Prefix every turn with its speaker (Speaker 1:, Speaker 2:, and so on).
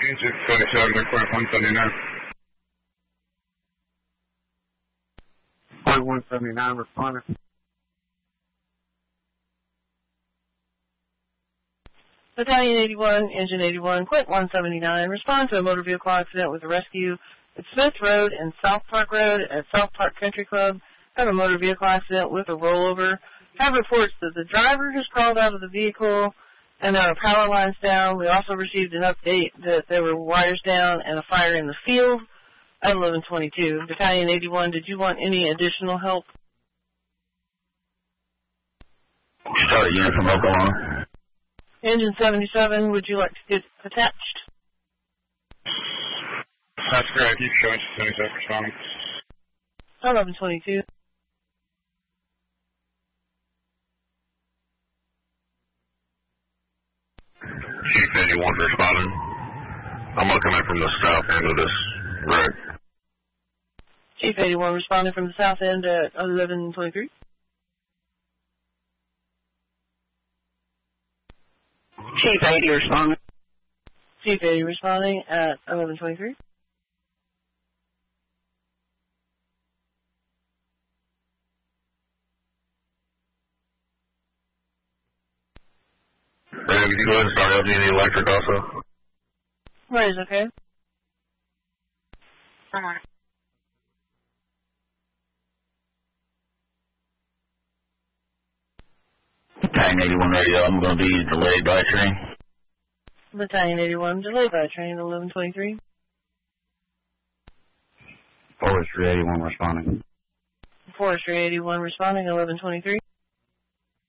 Speaker 1: 647, request 179.
Speaker 2: Point 179, responding.
Speaker 3: Battalion 81, Engine 81, point 179, respond to a motor vehicle accident with a rescue at Smith Road and South Park Road at South Park Country Club. Have a motor vehicle accident with a rollover. Have reports that the driver has crawled out of the vehicle and there are power lines down. We also received an update that there were wires down and a fire in the field at 1122. Battalion 81, did you want any additional help?
Speaker 4: Start a unit from Oklahoma.
Speaker 3: Engine 77, would you like to get attached?
Speaker 1: That's correct. Keep showing 77 responding.
Speaker 3: 1122.
Speaker 4: Chief 81 responding. I'm going to come in from the south end of this road.
Speaker 3: Chief 81 responding from the south end at 1123.
Speaker 5: Chief 80 responding.
Speaker 3: Chief 80 responding at 1123.
Speaker 4: And you go ahead and start LG the electric also.
Speaker 3: Right, is okay.
Speaker 4: Battalion 81 radio, I'm going to be delayed by train.
Speaker 3: Battalion 81, delayed by train 1123.
Speaker 2: Forestry 81 responding.
Speaker 3: Forestry 81 responding 1123.